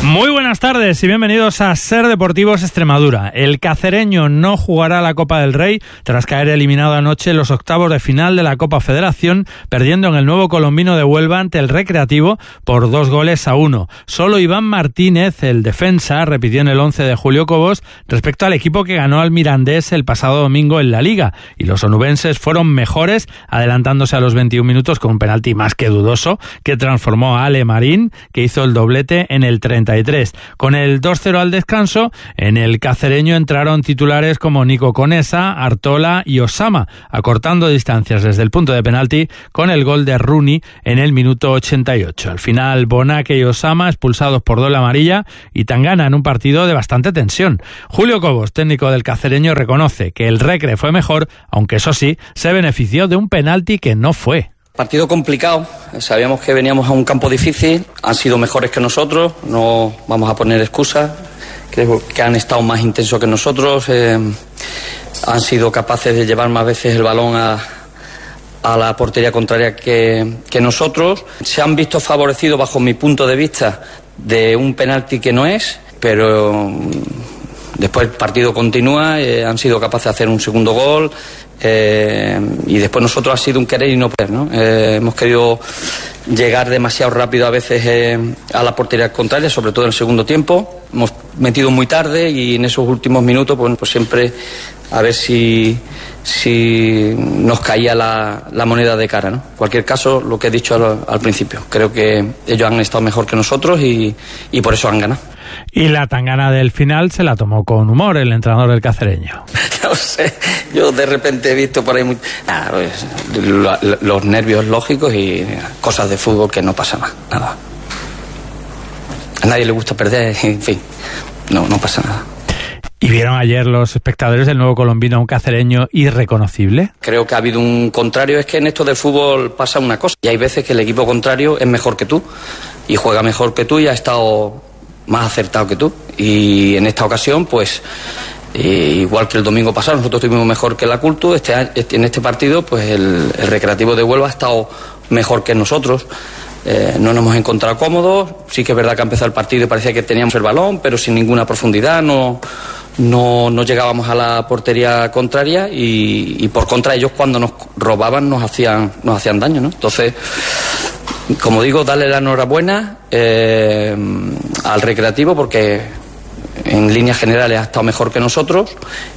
Muy buenas tardes y bienvenidos a Ser Deportivos Extremadura. El cacereño no jugará la Copa del Rey tras caer eliminado anoche en los octavos de final de la Copa Federación, perdiendo en el Nuevo Colombino de Huelva ante el Recreativo por 2-1. Solo Iván Martínez, el defensa, repitió en el 11 de Julio Cobos respecto al equipo que ganó al Mirandés el pasado domingo en la Liga, y los onubenses fueron mejores, adelantándose a los 21 minutos con un penalti más que dudoso que transformó a Ale Marín, que hizo el doblete en el 33. Con el 2-0 al descanso, en el cacereño entraron titulares como Nico Conesa, Artola y Osama, acortando distancias desde el punto de penalti con el gol de Rooney en el minuto 88. Al final, Bonaque y Osama expulsados por doble amarilla y Tangana en un partido de bastante tensión. Julio Cobos, técnico del cacereño, reconoce que el Recre fue mejor, aunque eso sí, se benefició de un penalti que no fue. Partido complicado, sabíamos que veníamos a un campo difícil, han sido mejores que nosotros, no vamos a poner excusas, creo que han estado más intensos que nosotros, han sido capaces de llevar más veces el balón a la portería contraria que nosotros, se han visto favorecidos bajo mi punto de vista de un penalti que no es, pero después el partido continúa, han sido capaces de hacer un segundo gol. Y después nosotros ha sido un querer y no poder, ¿no? Hemos querido llegar demasiado rápido a veces a la portería contraria, sobre todo en el segundo tiempo. Hemos metido muy tarde y en esos últimos minutos pues siempre a ver si nos caía la moneda de cara, ¿no? En cualquier caso, lo que he dicho al principio, creo que ellos han estado mejor que nosotros y por eso han ganado. Y la tangana del final se la tomó con humor el entrenador del cacereño. No sé, yo de repente he visto por ahí los nervios lógicos y cosas de fútbol que no pasa nada. A nadie le gusta perder, en fin, no pasa nada. ¿Y vieron ayer los espectadores del Nuevo Colombino a un cacereño irreconocible? Creo que ha habido un contrario. Es que en esto del fútbol pasa una cosa. Y hay veces que el equipo contrario es mejor que tú y juega mejor que tú y ha estado más acertado que tú. Y en esta ocasión, pues, igual que el domingo pasado, nosotros estuvimos mejor que la Cultu. En este partido, pues el Recreativo de Huelva ha estado mejor que nosotros. No nos hemos encontrado cómodos. Sí que es verdad que ha empezado el partido y parecía que teníamos el balón, pero sin ninguna profundidad. No llegábamos a la portería contraria y por contra ellos cuando nos robaban nos hacían daño, ¿no? Entonces, como digo, darle la enhorabuena al Recreativo porque en líneas generales ha estado mejor que nosotros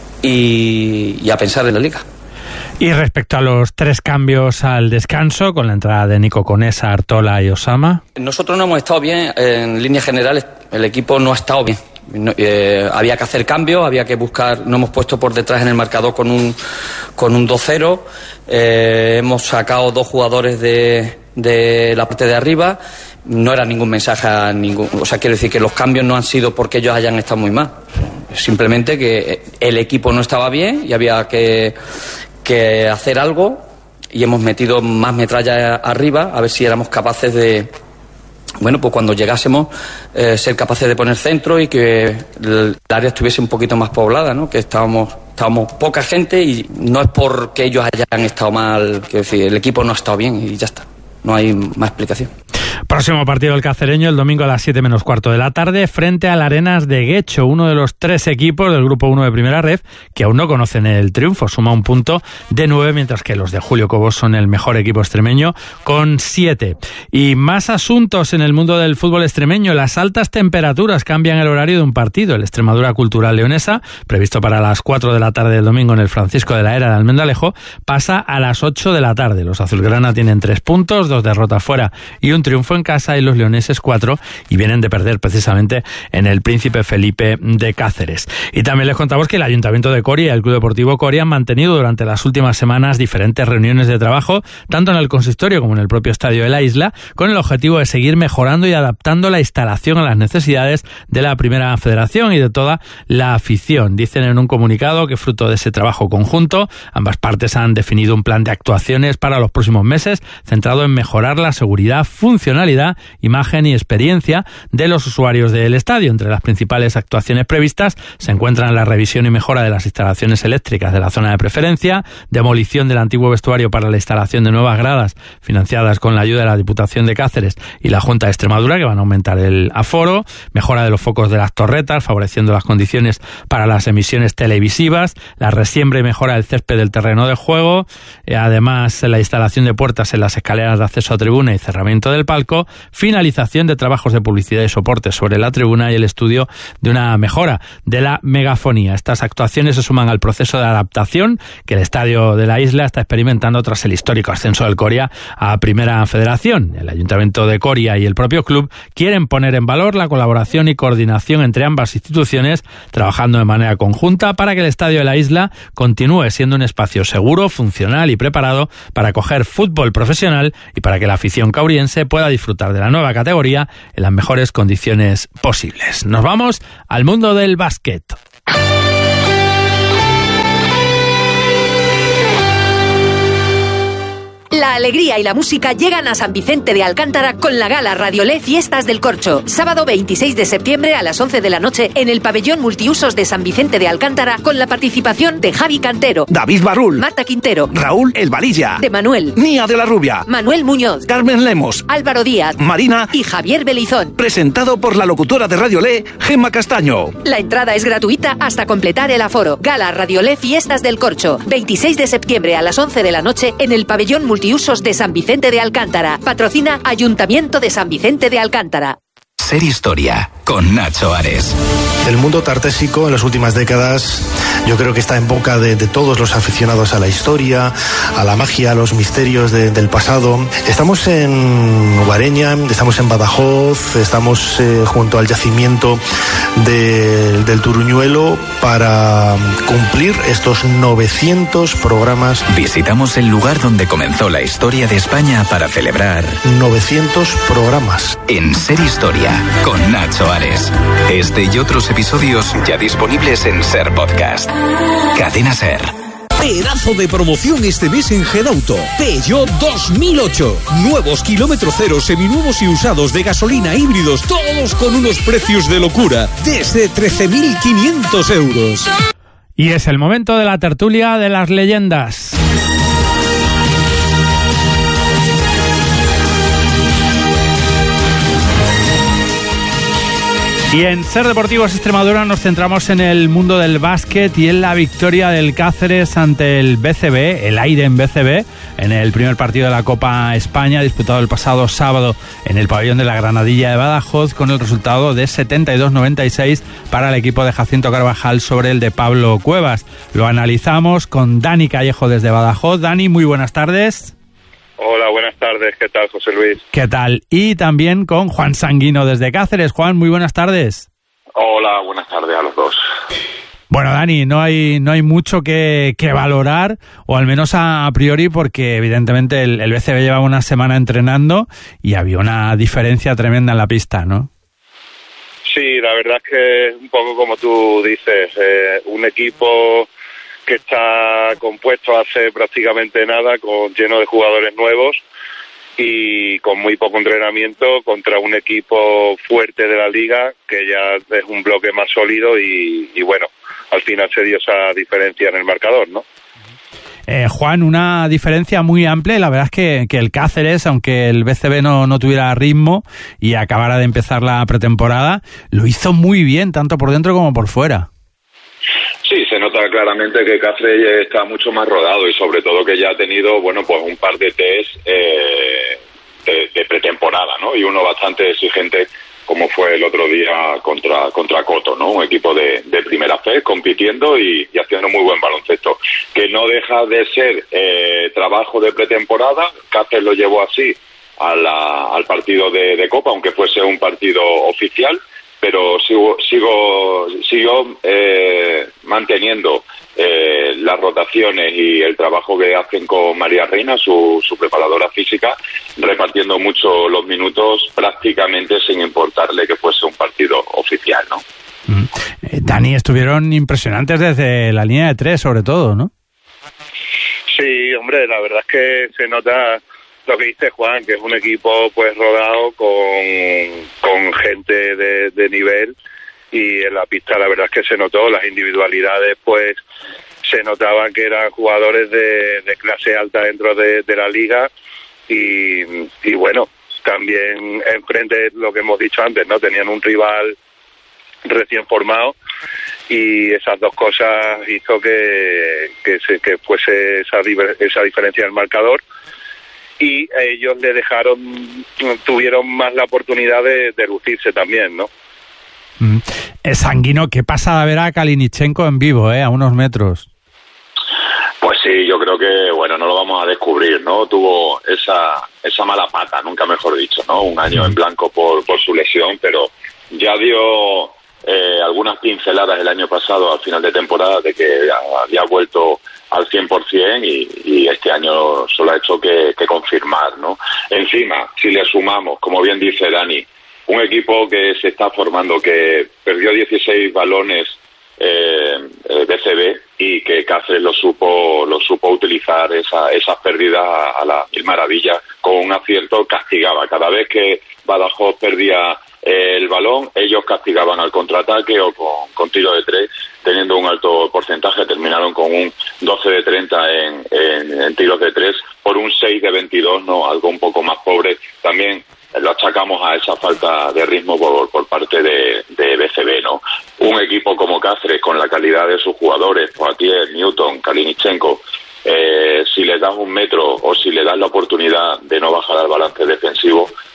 y a pensar en la Liga. Y respecto a los 3 cambios al descanso, con la entrada de Nico Conesa, Artola y Osama. Nosotros no hemos estado bien, en líneas generales el equipo no ha estado bien. Había que hacer cambios, había que buscar, no hemos puesto por detrás en el marcador con un 2-0, hemos sacado 2 jugadores de la parte de arriba, no era ningún mensaje a ningún, o sea, quiero decir que los cambios no han sido porque ellos hayan estado muy mal, simplemente que el equipo no estaba bien y había que hacer algo y hemos metido más metralla arriba a ver si éramos capaces de, bueno, pues cuando llegásemos ser capaces de poner centro y que el área estuviese un poquito más poblada, ¿no? Que estábamos poca gente y no es porque ellos hayan estado mal, quiero decir, el equipo no ha estado bien y ya está, no hay más explicación. Próximo partido del cacereño el domingo a las 7 menos cuarto de la tarde frente al Arenas de Guecho, uno de los 3 equipos del grupo 1 de Primera Ref que aún no conocen el triunfo. Suma un punto de 9, mientras que los de Julio Cobos son el mejor equipo extremeño con 7. Y más asuntos en el mundo del fútbol extremeño. Las altas temperaturas cambian el horario de un partido. El Extremadura Cultural Leonesa, previsto para las 4 de la tarde del domingo en el Francisco de la Era de Almendalejo, pasa a las 8 de la tarde. Los azulgrana tienen 3 puntos, 2 derrotas fuera y un triunfo en casa, y los leoneses 4, y vienen de perder precisamente en el Príncipe Felipe de Cáceres. Y también les contamos que el Ayuntamiento de Coria y el Club Deportivo Coria han mantenido durante las últimas semanas diferentes reuniones de trabajo, tanto en el consistorio como en el propio estadio de la isla, con el objetivo de seguir mejorando y adaptando la instalación a las necesidades de la Primera Federación y de toda la afición. Dicen en un comunicado que fruto de ese trabajo conjunto, ambas partes han definido un plan de actuaciones para los próximos meses, centrado en mejorar la seguridad, funcionalidad funcionalidad, imagen y experiencia de los usuarios del estadio. Entre las principales actuaciones previstas se encuentran la revisión y mejora de las instalaciones eléctricas de la zona de preferencia, demolición del antiguo vestuario para la instalación de nuevas gradas financiadas con la ayuda de la Diputación de Cáceres y la Junta de Extremadura, que van a aumentar el aforo, mejora de los focos de las torretas, favoreciendo las condiciones para las emisiones televisivas, la resiembra y mejora del césped del terreno de juego, además la instalación de puertas en las escaleras de acceso a tribuna y cerramiento del palco, finalización de trabajos de publicidad y soporte sobre la tribuna y el estudio de una mejora de la megafonía. Estas actuaciones se suman al proceso de adaptación que el Estadio de la Isla está experimentando tras el histórico ascenso del Coria a Primera Federación. El Ayuntamiento de Coria y el propio club quieren poner en valor la colaboración y coordinación entre ambas instituciones, trabajando de manera conjunta para que el Estadio de la Isla continúe siendo un espacio seguro, funcional y preparado para acoger fútbol profesional y para que la afición cauriense pueda disfrutar de la nueva categoría en las mejores condiciones posibles. Nos vamos al mundo del básquet. La alegría y la música llegan a San Vicente de Alcántara con la gala Radiolé Fiestas del Corcho. Sábado 26 de septiembre a las 11 de la noche en el pabellón multiusos de San Vicente de Alcántara con la participación de Javi Cantero, David Barrul, Marta Quintero, Raúl El Valilla, de Manuel, Nia de la Rubia, Manuel Muñoz, Carmen Lemos, Álvaro Díaz, Marina y Javier Belizón. Presentado por la locutora de Radiolé, Gemma Castaño. La entrada es gratuita hasta completar el aforo. Gala Radiolé Fiestas del Corcho. 26 de septiembre a las 11 de la noche en el pabellón multiusos de San Vicente de Alcántara. Patrocina Ayuntamiento de San Vicente de Alcántara. Ser Historia, con Nacho Ares. El mundo tartésico en las últimas décadas yo creo que está en boca de todos los aficionados a la historia, a la magia, a los misterios del pasado. Estamos en Guareña, estamos en Badajoz, estamos junto al yacimiento del Turuñuelo para cumplir estos 900 programas. Visitamos el lugar donde comenzó la historia de España para celebrar 900 programas. En Ser Historia, con Nacho Ares. Este y otros episodios ya disponibles en Ser Podcast. Cadena Ser. Pedazo de promoción este mes en Gedauto. Peugeot 2008. Nuevos kilómetro cero, seminuevos y usados de gasolina, híbridos, todos con unos precios de locura. Desde 13.500 euros. Y es el momento de la tertulia de las leyendas. Y en Ser Deportivos Extremadura nos centramos en el mundo del básquet y en la victoria del Cáceres ante el BCB, el Aiden BCB, en el primer partido de la Copa España, disputado el pasado sábado en el pabellón de la Granadilla de Badajoz, con el resultado de 72-96 para el equipo de Jacinto Carvajal sobre el de Pablo Cuevas. Lo analizamos con Dani Callejo desde Badajoz. Dani, muy buenas tardes. Hola, buenas tardes. ¿Qué tal, José Luis? ¿Qué tal? Y también con Juan Sanguino desde Cáceres. Juan, muy buenas tardes. Hola, buenas tardes a los dos. Bueno, Dani, no hay mucho que valorar, o al menos a priori, porque evidentemente el BCB llevaba una semana entrenando y había una diferencia tremenda en la pista, ¿no? Sí, la verdad es que es un poco como tú dices, un equipo que está compuesto hace prácticamente nada, lleno de jugadores nuevos y con muy poco entrenamiento contra un equipo fuerte de la liga que ya es un bloque más sólido y bueno, al final se dio esa diferencia en el marcador, ¿no? Juan, una diferencia muy amplia. La verdad es que el Cáceres, aunque el BCB no tuviera ritmo y acabara de empezar la pretemporada, lo hizo muy bien, tanto por dentro como por fuera. Sí, se nota claramente que Cáceres está mucho más rodado y sobre todo que ya ha tenido, bueno, pues un par de test de pretemporada, ¿no? Y uno bastante exigente, como fue el otro día contra Coto, ¿no? Un equipo de primera fe compitiendo y haciendo muy buen baloncesto, que no deja de ser trabajo de pretemporada. Cáceres lo llevó así al partido de Copa, aunque fuese un partido oficial, pero sigo manteniendo las rotaciones y el trabajo que hacen con María Reina, su preparadora física, repartiendo mucho los minutos prácticamente sin importarle que fuese un partido oficial, ¿no? Dani, estuvieron impresionantes desde la línea de tres, sobre todo, ¿no? Sí, hombre, la verdad es que se nota lo que dice Juan, que es un equipo pues rodado con gente de nivel, y en la pista la verdad es que se notó, las individualidades pues se notaban que eran jugadores de clase alta dentro de la liga, y bueno, también enfrente, lo que hemos dicho antes, ¿no? Tenían un rival recién formado, y esas dos cosas hizo que fuese esa diferencia del marcador, y ellos tuvieron más la oportunidad de lucirse también, ¿no? Sanguino, ¿qué pasa de ver a Kalinichenko en vivo, a unos metros? Pues sí, yo creo que, bueno, no lo vamos a descubrir, ¿no? Tuvo esa mala pata, nunca mejor dicho, ¿no? Un año en blanco por su lesión, pero ya dio algunas pinceladas el año pasado, al final de temporada, de que había vuelto al 100%, y este año solo ha hecho que confirmar, ¿no? Encima, si le sumamos, como bien dice Dani, un equipo que se está formando, que perdió 16 balones BCB, y que Cáceres lo supo utilizar esas pérdidas a la mil maravillas, con un acierto. Castigaba cada vez que Badajoz perdía el balón, ellos castigaban al contraataque o con tiro de 3, teniendo un alto porcentaje. Terminaron con un 12 de 30 en tiros de 3 por un 6 de 22, no, algo un poco más pobre. También lo achacamos a esa falta de ritmo por parte de BCB, ¿no? Un equipo como Cáceres, con la calidad de sus jugadores, Poitier, Newton, Kalinichenko, si le das un metro o si le das la oportunidad de no bajar al balance defensivo,